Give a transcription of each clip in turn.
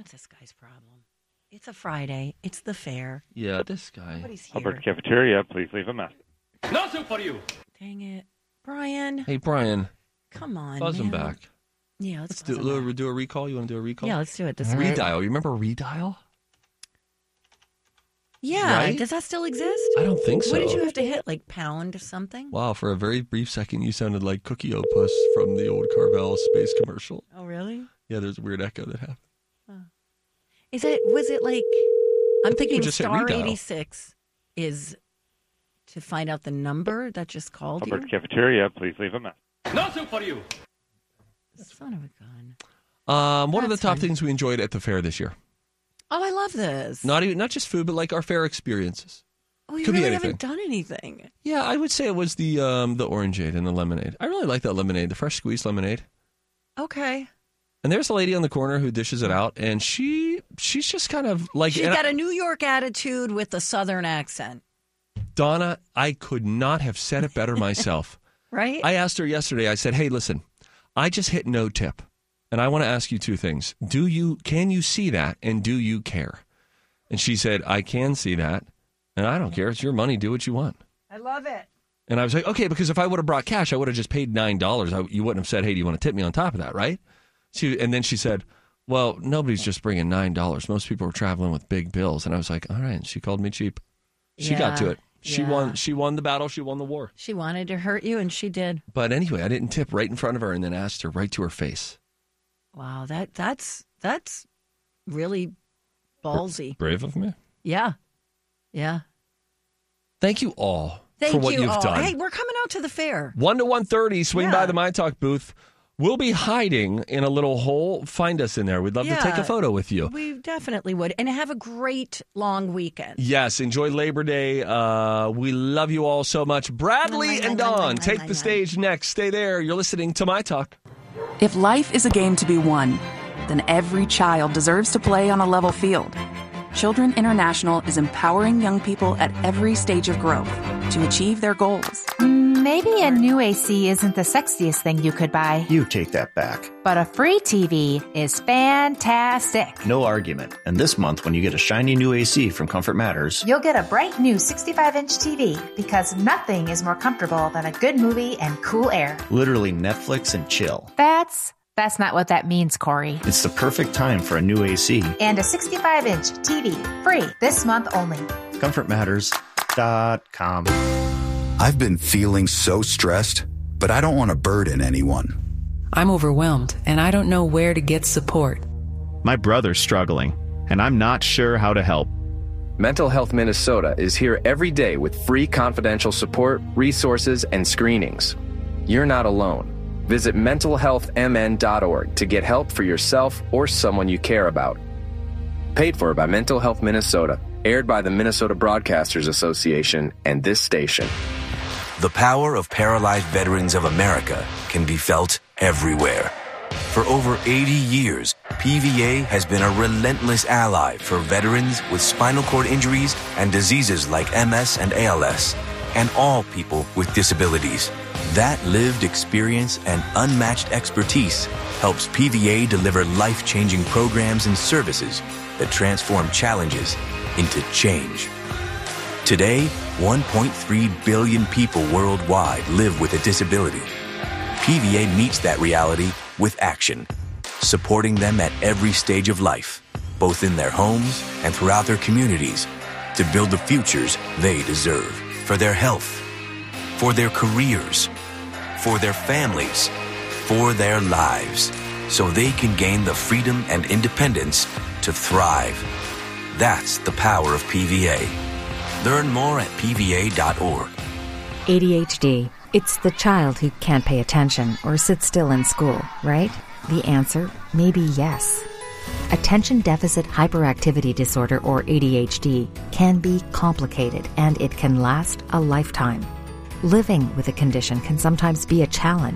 What's this guy's problem? It's a Friday. It's the fair. Yeah, this guy. Nobody's here. Hubbard Cafeteria, please leave a message. No soup for you. Dang it. Brian. Hey, Brian. Come on, Buzz him man. back. Yeah, Let's buzz him back. do a recall. You want to do a recall? Yeah, let's do it. This Redial. You remember Redial? Yeah. Right? Does that still exist? I don't think so. What did you have to hit? Like pound something? Wow, for a very brief second, you sounded like Cookie Opus from the old Carvel space commercial. Oh, really? Yeah, there's a weird echo that happened. Was it like, I'm thinking just hit star redial. 86 is to find out the number that just called Hubbard you? Cafeteria, please leave a message. No soup for you. Son of a gun. What are the That's top fine. things we enjoyed at the fair this year? Oh, I love this. Not just food, but like our fair experiences. We could be really anything. haven't done anything. Yeah, I would say it was the orangeade and the lemonade. I really like that lemonade, the fresh squeezed lemonade. Okay. And there's a lady on the corner who dishes it out, and she's just kind of like... She's got a New York attitude with a Southern accent. Donna, I could not have said it better myself. Right? I asked her yesterday, I said, hey, listen, I just hit no tip, and I want to ask you two things. Can you see that, and do you care? And she said, I can see that, and I don't care. It's your money. Do what you want. I love it. And I was like, okay, because if I would have brought cash, I would have just paid $9. You wouldn't have said, hey, do you want to tip me on top of that, right? And then she said, well, nobody's just bringing $9. Most people are traveling with big bills. And I was like, all right. And she called me cheap. She got to it. She won. She won the battle. She won the war. She wanted to hurt you, and she did. But anyway, I didn't tip right in front of her and then asked her right to her face. Wow, that's really ballsy. Brave of me. Yeah. Yeah. Thank you all Thank for what you you've all. done. Hey, we're coming out to the fair. 1 to 1:30, swing Yeah. by the My Talk booth. We'll be hiding in a little hole. Find us in there. We'd love to take a photo with you. We definitely would. And have a great long weekend. Yes, enjoy Labor Day. We love you all so much. Bradley and Dawn take the stage next. Stay there. You're listening to My Talk. If life is a game to be won, then every child deserves to play on a level field. Children International is empowering young people at every stage of growth to achieve their goals. Maybe a new AC isn't the sexiest thing you could buy, You take that back. but a free TV is fantastic. No argument. And this month, when you get a shiny new AC from Comfort Matters, You'll get a bright new 65-inch TV because nothing is more comfortable than a good movie and cool air. literally Netflix and chill. That's not what that means, Corey. It's the perfect time for a new AC. And a 65-inch TV, free this month only. ComfortMatters.com. I've been feeling so stressed, but I don't want to burden anyone. I'm overwhelmed, and I don't know where to get support. My brother's struggling, and I'm not sure how to help. Mental Health Minnesota is here every day with free confidential support, resources, and screenings. You're not alone. Visit mentalhealthmn.org to get help for yourself or someone you care about. Paid for by Mental Health Minnesota. Aired by the Minnesota Broadcasters Association and this station. The power of Paralyzed Veterans of America can be felt everywhere. For over 80 years, PVA has been a relentless ally for veterans with spinal cord injuries and diseases like MS and ALS, and all people with disabilities. That lived experience and unmatched expertise helps PVA deliver life-changing programs and services that transform challenges into change. Today, 1.3 billion people worldwide live with a disability. PVA meets that reality with action, supporting them at every stage of life, both in their homes and throughout their communities, to build the futures they deserve for their health, for their careers, for their families, for their lives, so they can gain the freedom and independence to thrive. That's the power of PVA. Learn more at PVA.org. ADHD. It's the child who can't pay attention or sit still in school, right? The answer may be yes. Attention Deficit Hyperactivity Disorder, or ADHD, can be complicated and it can last a lifetime. Living with a condition can sometimes be a challenge.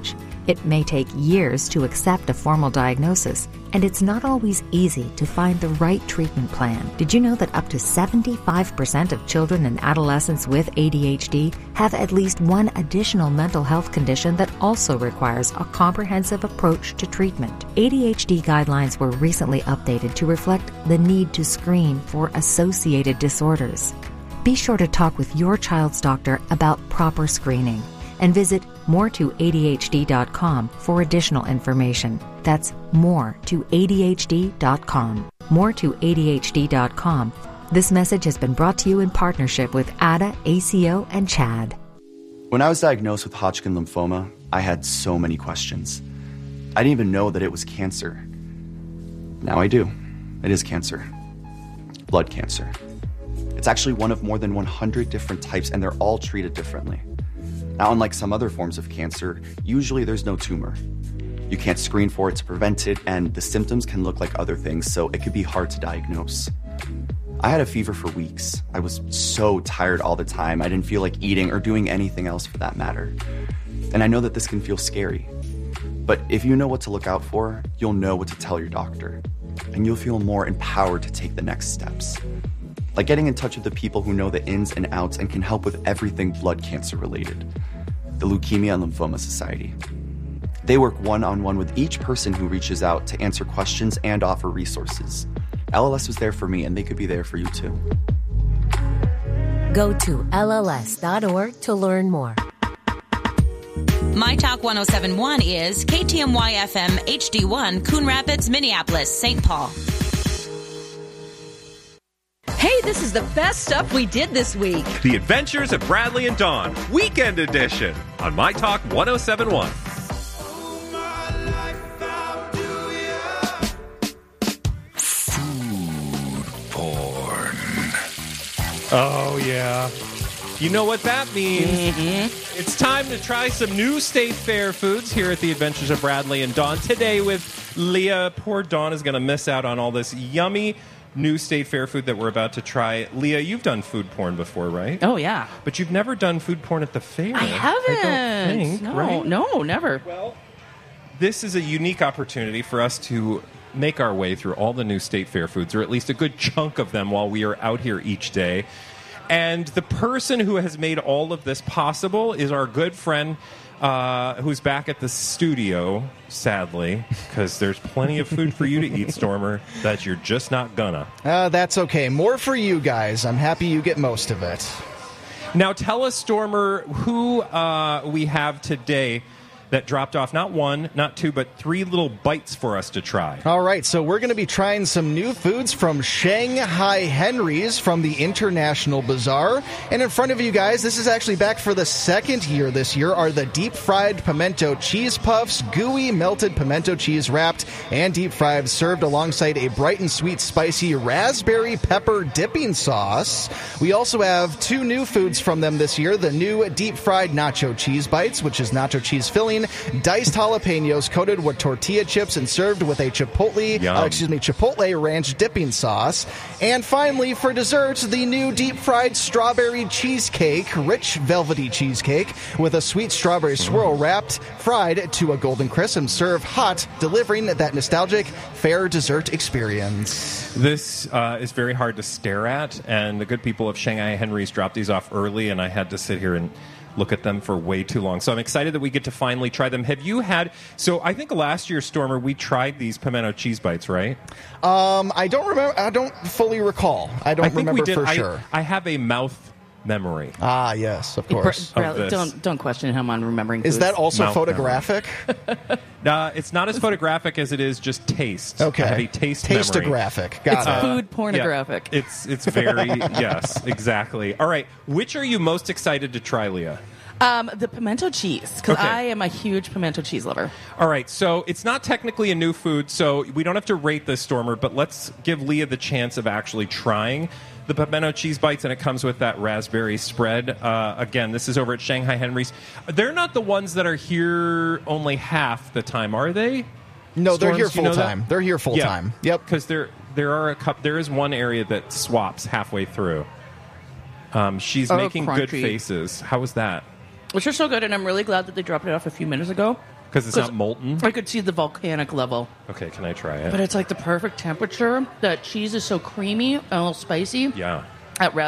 It may take years to accept a formal diagnosis, and it's not always easy to find the right treatment plan. Did you know that up to 75% of children and adolescents with ADHD have at least one additional mental health condition that also requires a comprehensive approach to treatment? ADHD guidelines were recently updated to reflect the need to screen for associated disorders. Be sure to talk with your child's doctor about proper screening and visit more2adhd.com for additional information. That's more2adhd.com. more2adhd.com. This message has been brought to you in partnership with ADA, ACO, and CHAD. When I was diagnosed with Hodgkin lymphoma, I had so many questions. I didn't even know that it was cancer. Now I do. It is cancer. Blood cancer. It's actually one of more than 100 different types, and they're all treated differently. Now, unlike some other forms of cancer, usually there's no tumor. You can't screen for it to prevent it, and the symptoms can look like other things, so it could be hard to diagnose. I had a fever for weeks. I was so tired all the time. I didn't feel like eating or doing anything else for that matter. And I know that this can feel scary. But if you know what to look out for, you'll know what to tell your doctor. And you'll feel more empowered to take the next steps. Like getting in touch with the people who know the ins and outs and can help with everything blood cancer related. The Leukemia and Lymphoma Society. They work one-on-one with each person who reaches out to answer questions and offer resources. LLS was there for me, and they could be there for you too. Go to LLS.org to learn more. My Talk 1071 is KTMY FM HD1, Coon Rapids, Minneapolis, St. Paul. Hey, this is the best stuff we did this week. The Adventures of Bradley and Dawn, Weekend Edition, on My Talk 1071. Food porn. Oh, yeah. You know what that means. Mm-hmm. It's time to try some new State Fair foods here at the Adventures of Bradley and Dawn. Today with Leah. Poor Dawn is going to miss out on all this yummy new State Fair food that we're about to try. Leah, you've done food porn before, right? Oh, yeah. But you've never done food porn at the fair. I haven't. I don't think, right? No, never. Well, this is a unique opportunity for us to make our way through all the new State Fair foods, or at least a good chunk of them while we are out here each day. And the person who has made all of this possible is our good friend who's back at the studio, sadly, because there's plenty of food for you to eat, Stormer, that you're just not gonna. That's okay. More for you guys. I'm happy you get most of it. Now tell us, Stormer, who we have today that dropped off not one, not two, but 3 little bites for us to try. All right, so we're going to be trying some new foods from Shanghai Henry's from the International Bazaar. And in front of you guys, this is actually back for the second year this year, are the deep-fried pimento cheese puffs, gooey melted pimento cheese wrapped and deep-fried, served alongside a bright and sweet spicy raspberry pepper dipping sauce. We also have 2 new foods from them this year, the new deep-fried nacho cheese bites, which is nacho cheese filling, diced jalapenos coated with tortilla chips and served with a chipotle ranch dipping sauce. And finally, for dessert, the new deep-fried strawberry cheesecake, rich velvety cheesecake with a sweet strawberry swirl wrapped, fried to a golden crisp and served hot, delivering that nostalgic fair dessert experience. This is very hard to stare at, and the good people of Shanghai Henry's dropped these off early, and I had to sit here and look at them for way too long. So I'm excited that we get to finally try them. Have you had... So I think last year, Stormer, we tried these pimento cheese bites, right? I don't remember. I don't fully recall. I don't remember for sure. I have a mouth memory. Ah, yes, of course. Don't question him on remembering foods. Is that also mouth photographic? It's not as photographic as it is just taste. Okay. I have a taste Tastographic. memory. Got it. Food pornographic. Yeah, it's very... Yes, exactly. All right. Which are you most excited to try, Leah? The pimento cheese, because I am a huge pimento cheese lover. All right, so it's not technically a new food, so we don't have to rate this, Stormer, but let's give Leah the chance of actually trying the pimento cheese bites, and it comes with that raspberry spread. Again, this is over at Shanghai Henry's. They're not the ones that are here only half the time, are they? No, Storms, they're here full time. They're here full time. Yep. Because there is one area that swaps halfway through. She's making crunchy. good faces. How was that? Which are so good, and I'm really glad that they dropped it off a few minutes ago. Because it's not molten? I could see the volcanic level. Okay, can I try it? But it's like the perfect temperature. The cheese is so creamy and a little spicy. Yeah. At